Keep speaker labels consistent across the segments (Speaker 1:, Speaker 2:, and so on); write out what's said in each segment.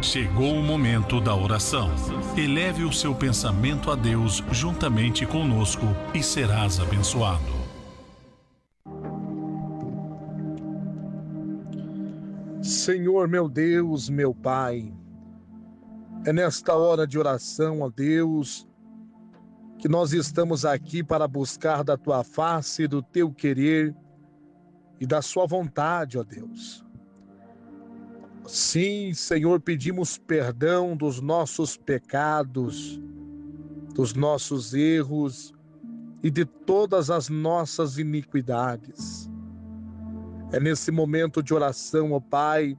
Speaker 1: Chegou o momento da oração. Eleve o seu pensamento a Deus juntamente conosco e serás abençoado.
Speaker 2: Senhor, meu Deus, meu Pai, é nesta hora de oração, ó Deus, que nós estamos aqui para buscar da Tua face, do Teu querer e da Sua vontade, ó Deus. Sim, Senhor, pedimos perdão dos nossos pecados, dos nossos erros e de todas as nossas iniquidades. É nesse momento de oração, ó Pai,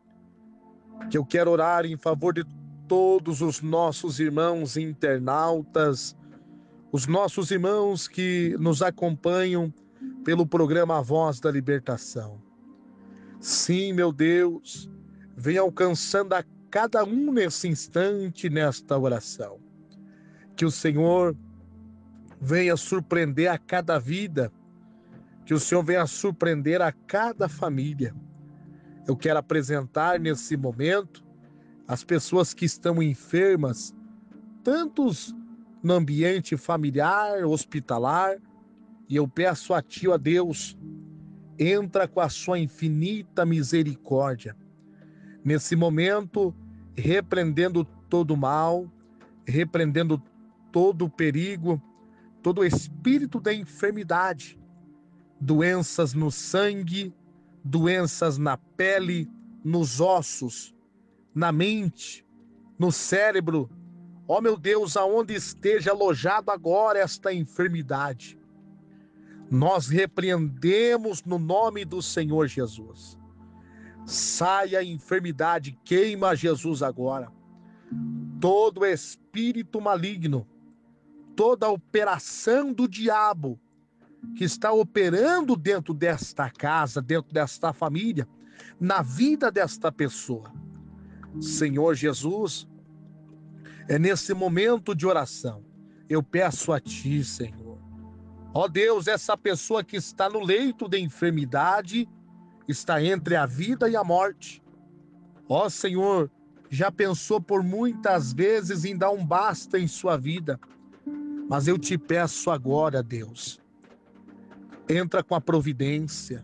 Speaker 2: que eu quero orar em favor de todos os nossos irmãos internautas, os nossos irmãos que nos acompanham pelo programa A Voz da Libertação. Sim, meu Deus, vem alcançando a cada um nesse instante, nesta oração. Que o Senhor venha surpreender a cada vida, que o Senhor venha surpreender a cada família. Eu quero apresentar nesse momento as pessoas que estão enfermas, tantos no ambiente familiar, hospitalar, e eu peço a Ti, ó Deus, entra com a Sua infinita misericórdia. Nesse momento, repreendendo todo mal, repreendendo todo perigo, todo espírito da enfermidade, doenças no sangue, doenças na pele, nos ossos, na mente, no cérebro. Ó meu Deus, aonde esteja alojado agora esta enfermidade, nós repreendemos no nome do Senhor Jesus. Saia a enfermidade, queima Jesus agora. Todo espírito maligno, toda operação do diabo que está operando dentro desta casa, dentro desta família, na vida desta pessoa. Senhor Jesus, é nesse momento de oração, eu peço a Ti, Senhor. Ó Deus, essa pessoa que está no leito de enfermidade, está entre a vida e a morte. Ó Senhor, já pensou por muitas vezes em dar um basta em sua vida, mas eu te peço agora, Deus, entra com a providência,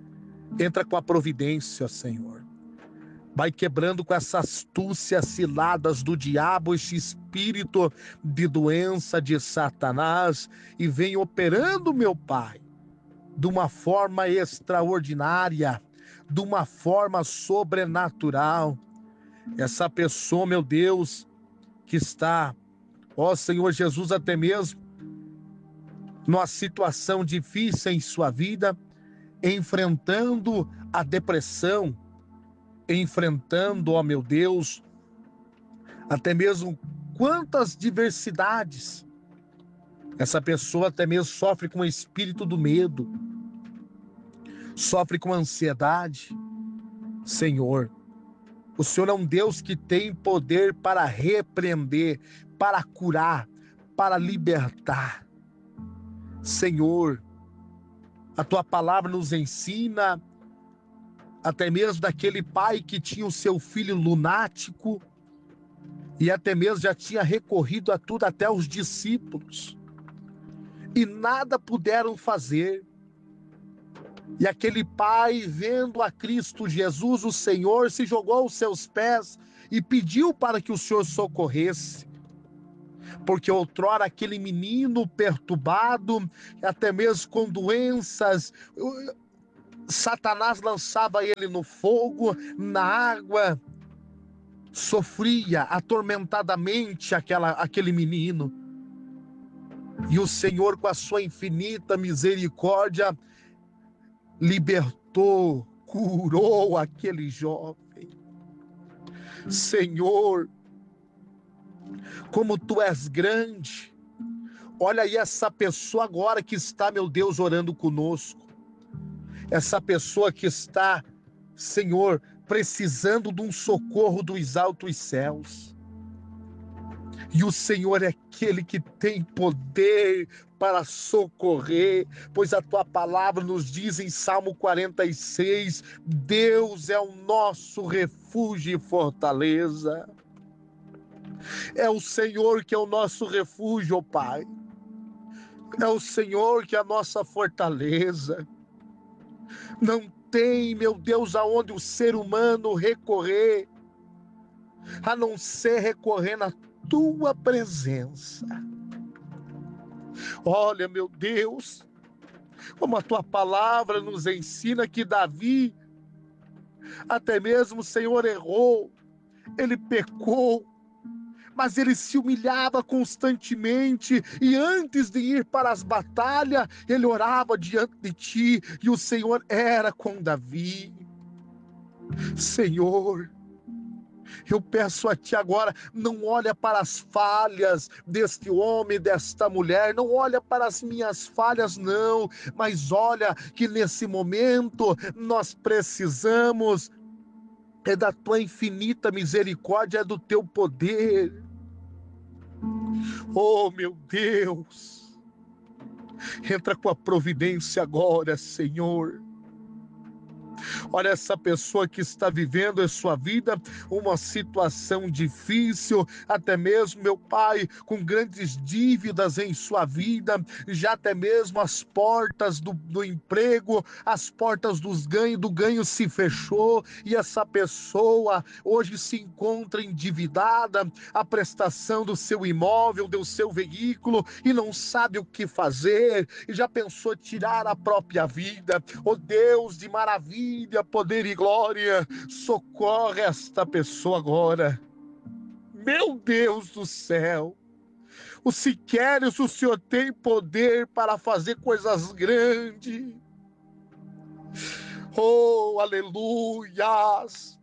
Speaker 2: Senhor. Vai quebrando com essas astúcias ciladas do diabo, este espírito de doença de Satanás, e vem operando, meu Pai, de uma forma extraordinária, de uma forma sobrenatural. Essa pessoa, meu Deus, que está, ó Senhor Jesus, até mesmo numa situação difícil em sua vida, enfrentando a depressão, enfrentando, ó meu Deus, até mesmo quantas diversidades. Essa pessoa até mesmo sofre com o espírito do medo, sofre com ansiedade. Senhor, o Senhor é um Deus que tem poder para repreender, para curar, para libertar. Senhor, a Tua palavra nos ensina até mesmo daquele pai que tinha o seu filho lunático e até mesmo já tinha recorrido a tudo, até os discípulos, e nada puderam fazer. E aquele pai, vendo a Cristo Jesus, o Senhor, se jogou aos seus pés e pediu para que o Senhor socorresse. Porque outrora aquele menino perturbado, até mesmo com doenças, Satanás lançava ele no fogo, na água, sofria atormentadamente aquele menino. E o Senhor, com a sua infinita misericórdia, libertou, curou aquele jovem. Senhor, como Tu és grande. Olha aí essa pessoa agora que está, meu Deus, orando conosco. Essa pessoa que está, Senhor, precisando de um socorro dos altos céus. E o Senhor é aquele que tem poder para socorrer, pois a tua palavra nos diz em Salmo 46, Deus é o nosso refúgio e fortaleza. É o Senhor que é o nosso refúgio, ó Pai. É o Senhor que é a nossa fortaleza. Não tem, meu Deus, aonde o ser humano recorrer, a não ser recorrer na tua presença. Olha, meu Deus, como a tua palavra nos ensina que Davi, até mesmo o Senhor errou, ele pecou, mas ele se humilhava constantemente, e antes de ir para as batalhas, ele orava diante de ti, e o Senhor era com Davi. Senhor, eu peço a ti agora, não olha para as falhas deste homem, desta mulher, não olha para as minhas falhas, não, mas olha que nesse momento nós precisamos da tua infinita misericórdia, do teu poder. Oh, meu Deus, entra com a providência agora, Senhor. Olha essa pessoa que está vivendo em sua vida uma situação difícil, até mesmo, meu Pai, com grandes dívidas em sua vida, já até mesmo as portas do emprego, as portas do ganho se fechou, e essa pessoa hoje se encontra endividada, a prestação do seu imóvel, do seu veículo, e não sabe o que fazer, e já pensou tirar a própria vida. Oh Deus de maravilha, poder e glória, socorre esta pessoa agora. Meu Deus do céu, o se queres, o Senhor tem poder para fazer coisas grandes. Oh, aleluias.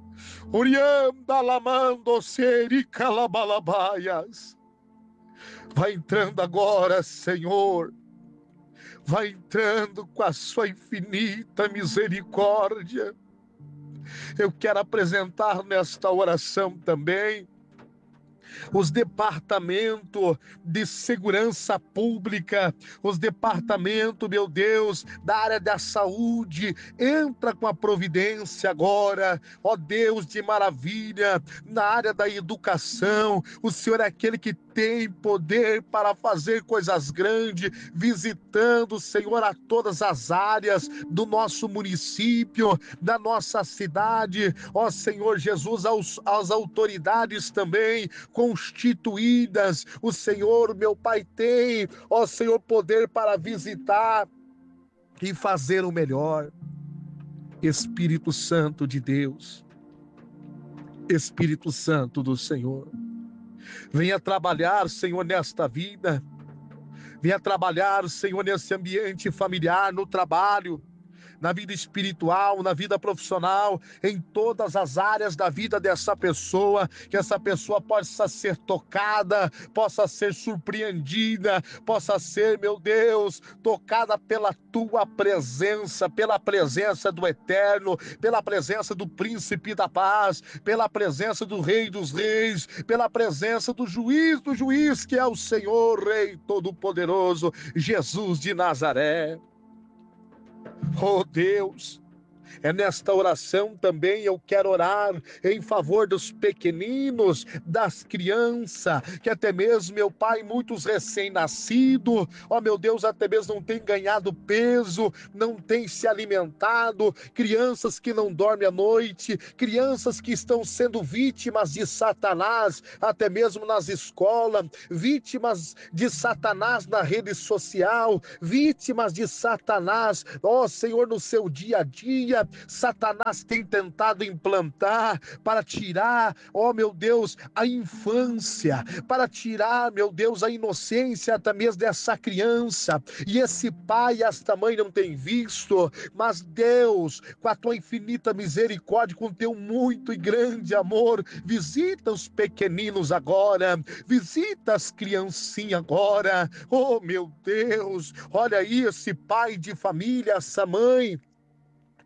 Speaker 2: Urianda lamando serica labalabaias. Vai entrando agora, Senhor. Vai entrando com a sua infinita misericórdia. Eu quero apresentar nesta oração também os departamentos de segurança pública, os departamentos, meu Deus, da área da saúde, entra com a providência agora, ó Deus de maravilha, na área da educação, o Senhor é aquele que tem poder para fazer coisas grandes, visitando, Senhor, a todas as áreas do nosso município, da nossa cidade, ó Senhor Jesus, às autoridades também constituídas, o Senhor, meu Pai, tem, ó Senhor, poder para visitar e fazer o melhor. Espírito Santo de Deus, Espírito Santo do Senhor, venha trabalhar, Senhor, nesta vida, venha trabalhar, Senhor, nesse ambiente familiar, no trabalho, na vida espiritual, na vida profissional, em todas as áreas da vida dessa pessoa, que essa pessoa possa ser tocada, possa ser surpreendida, possa ser, meu Deus, tocada pela tua presença, pela presença do Eterno, pela presença do Príncipe da Paz, pela presença do Rei dos Reis, pela presença do Juiz, que é o Senhor, Rei Todo-Poderoso, Jesus de Nazaré. Oh Deus, é nesta oração também eu quero orar em favor dos pequeninos, das crianças, que até mesmo, meu Pai, muitos recém-nascidos, ó meu Deus, até mesmo não tem ganhado peso, não tem se alimentado, crianças que não dormem à noite, crianças que estão sendo vítimas de Satanás, até mesmo nas escolas, vítimas de Satanás na rede social, vítimas de Satanás, ó Senhor, no seu dia a dia, Satanás tem tentado implantar para tirar, ó meu Deus, a infância, para tirar, meu Deus, a inocência até mesmo dessa criança, e esse pai e esta mãe não tem visto, mas Deus, com a tua infinita misericórdia, com o teu muito e grande amor, visita os pequeninos agora, visita as criancinhas agora, oh meu Deus, olha aí esse pai de família, essa mãe,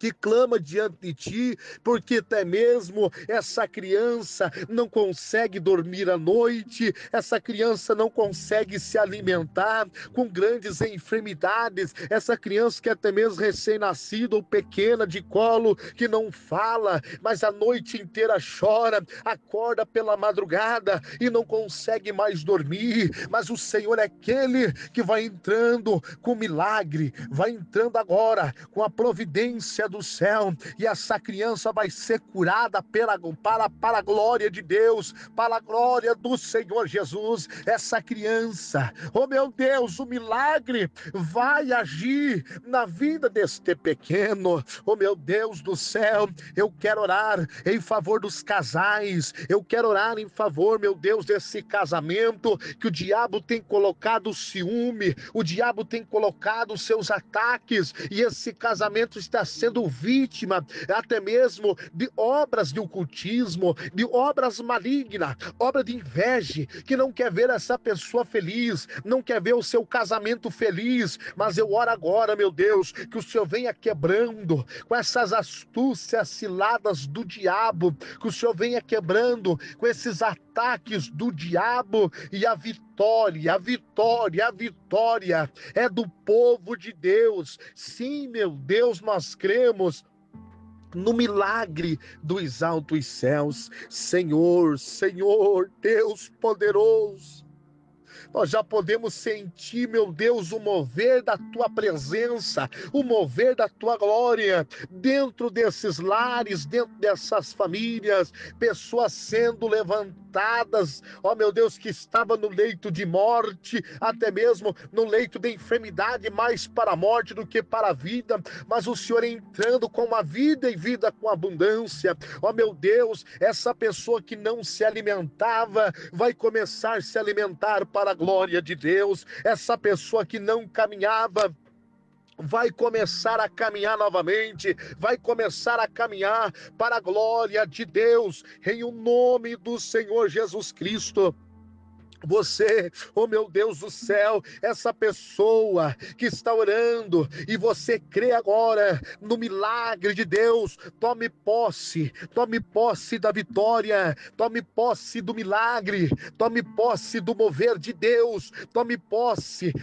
Speaker 2: que clama diante de ti, porque até mesmo essa criança não consegue dormir à noite, essa criança não consegue se alimentar, com grandes enfermidades, essa criança que é até mesmo recém-nascida ou pequena de colo, que não fala, mas a noite inteira chora, acorda pela madrugada e não consegue mais dormir, mas o Senhor é aquele que vai entrando com milagre, vai entrando agora com a providência do céu, e essa criança vai ser curada para a glória de Deus, para a glória do Senhor Jesus. Essa criança, oh meu Deus, o milagre vai agir na vida deste pequeno. Oh meu Deus do céu, eu quero orar em favor dos casais, eu quero orar em favor, meu Deus, desse casamento que o diabo tem colocado o ciúme, o diabo tem colocado os seus ataques, e esse casamento está sendo vítima até mesmo de obras de ocultismo, de obras malignas, obra de inveja, que não quer ver essa pessoa feliz, não quer ver o seu casamento feliz. Mas eu oro agora, meu Deus, que o Senhor venha quebrando com essas astúcias ciladas do diabo, que o Senhor venha quebrando com esses ataques do diabo, e a vitória é do povo de Deus. Sim, meu Deus, nós cremos no milagre dos altos céus. Senhor, Deus poderoso, nós já podemos sentir, meu Deus, o mover da tua presença, o mover da tua glória, dentro desses lares, dentro dessas famílias, pessoas sendo levantadas, ó meu Deus, que estava no leito de morte, até mesmo no leito de enfermidade, mais para a morte do que para a vida, mas o Senhor entrando com uma vida e vida com abundância. Ó meu Deus, essa pessoa que não se alimentava, vai começar a se alimentar para a glória de Deus. Essa pessoa que não caminhava, vai começar a caminhar novamente, vai começar a caminhar para a glória de Deus, em o nome do Senhor Jesus Cristo. Você, oh meu Deus do céu, essa pessoa que está orando e você crê agora no milagre de Deus, tome posse da vitória, tome posse do milagre, tome posse do mover de Deus, tome posse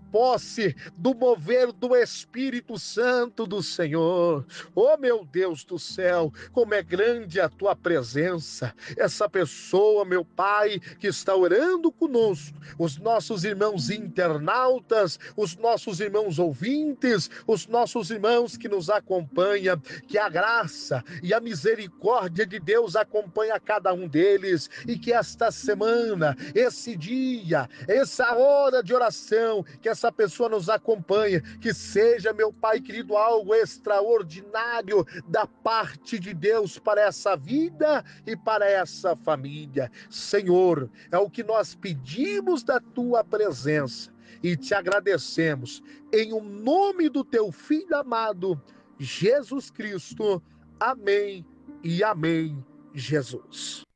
Speaker 2: do mover do Espírito Santo do Senhor. Oh meu Deus do céu, como é grande a tua presença. Essa pessoa, meu Pai, que está orando conosco, os nossos irmãos internautas, os nossos irmãos ouvintes, os nossos irmãos que nos acompanham, que a graça e a misericórdia de Deus acompanhe a cada um deles, e que esta semana, esse dia, essa hora de oração, que essa pessoa nos acompanhe, que seja, meu Pai querido, algo extraordinário da parte de Deus para essa vida e para essa família. Senhor, é o que nós pedimos da tua presença e te agradecemos em o nome do teu Filho amado, Jesus Cristo. Amém e amém, Jesus.